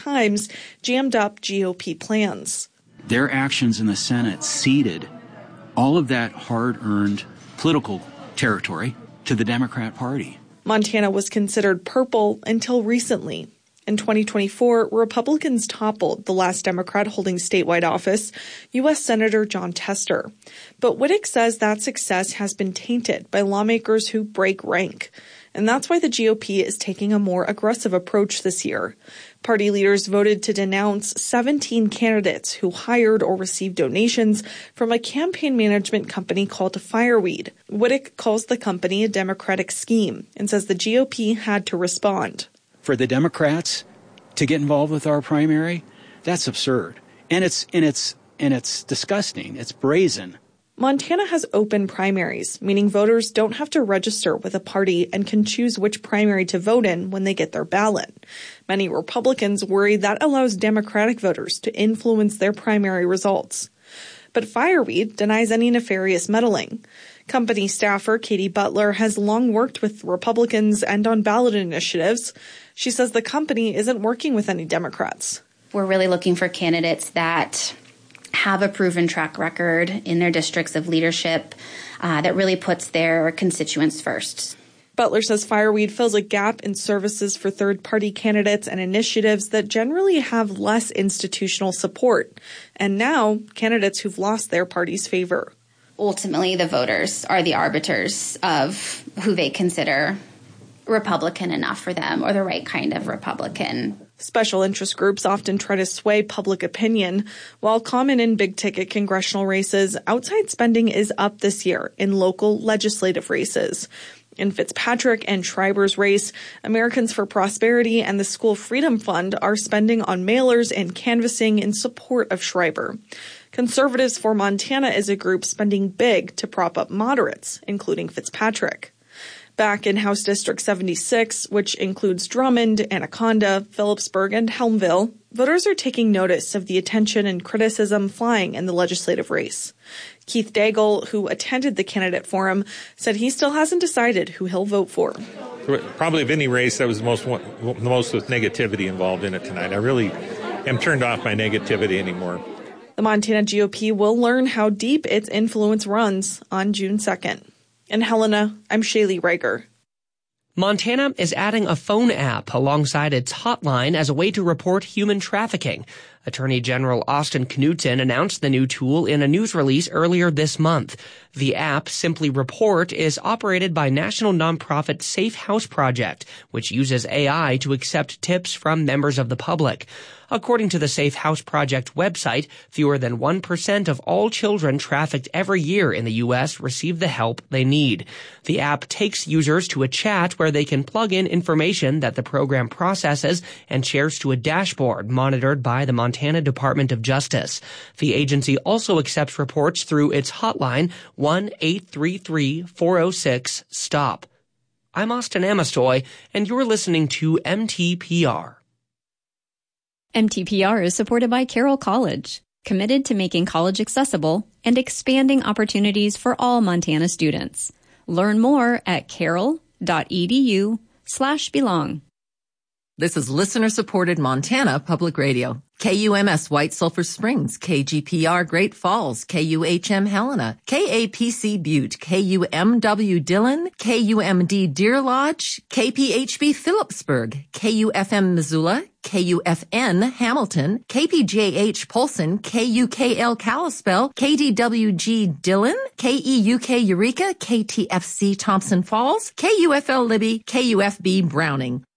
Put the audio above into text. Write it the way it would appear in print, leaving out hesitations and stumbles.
times jammed up GOP plans. Their actions in the Senate ceded all of that hard-earned political territory to the Democrat Party. Montana was considered purple until recently. In 2024, Republicans toppled the last Democrat holding statewide office, U.S. Senator Jon Tester. But Wittek says that success has been tainted by lawmakers who break rank. And that's why the GOP is taking a more aggressive approach this year. Party leaders voted to denounce 17 candidates who hired or received donations from a campaign management company called Fireweed. Wittek calls the company a Democratic scheme and says the GOP had to respond. For the Democrats to get involved with our primary, that's absurd. And it's disgusting. It's brazen. Montana has open primaries, meaning voters don't have to register with a party and can choose which primary to vote in when they get their ballot. Many Republicans worry that allows Democratic voters to influence their primary results. But Fireweed denies any nefarious meddling. Company staffer Katie Butler has long worked with Republicans and on ballot initiatives. She says the company isn't working with any Democrats. We're really looking for candidates that have a proven track record in their districts of leadership that really puts their constituents first. Butler says Fireweed fills a gap in services for third-party candidates and initiatives that generally have less institutional support, and now candidates who've lost their party's favor. Ultimately, the voters are the arbiters of who they consider Republican enough for them or the right kind of Republican. Special interest groups often try to sway public opinion. While common in big-ticket congressional races, outside spending is up this year in local legislative races. In Fitzpatrick and Schreiber's race, Americans for Prosperity and the School Freedom Fund are spending on mailers and canvassing in support of Schreiber. Conservatives for Montana is a group spending big to prop up moderates, including Fitzpatrick. Back in House District 76, which includes Drummond, Anaconda, Phillipsburg, and Helmville, voters are taking notice of the attention and criticism flying in the legislative race. Keith Daigle, who attended the candidate forum, said he still hasn't decided who he'll vote for. Probably of any race, that was the most with negativity involved in it tonight. I really am turned off by negativity anymore. The Montana GOP will learn how deep its influence runs on June 2nd. In Helena, I'm Shaylee Reiger. Montana is adding a phone app alongside its hotline as a way to report human trafficking. Attorney General Austin Knudsen announced the new tool in a news release earlier this month. The app, Simply Report, is operated by national nonprofit Safe House Project, which uses AI to accept tips from members of the public. According to the Safe House Project website, fewer than 1% of all children trafficked every year in the U.S. receive the help they need. The app takes users to a chat where they can plug in information that the program processes and shares to a dashboard monitored by the Montana Department of Justice. The agency also accepts reports through its hotline 1-833-406-STOP. I'm Austin Amestoy, and you're listening to MTPR. MTPR is supported by Carroll College, committed to making college accessible and expanding opportunities for all Montana students. Learn more at carroll.edu/belong. This is listener-supported Montana Public Radio. KUMS White Sulphur Springs, KGPR Great Falls, KUHM Helena, KAPC Butte, KUMW Dillon, KUMD Deer Lodge, KPHB Phillipsburg, KUFM Missoula, KUFN Hamilton, KPJH Polson, KUKL Kalispell, KDWG Dillon, KEUK Eureka, KTFC Thompson Falls, KUFL Libby, KUFB Browning.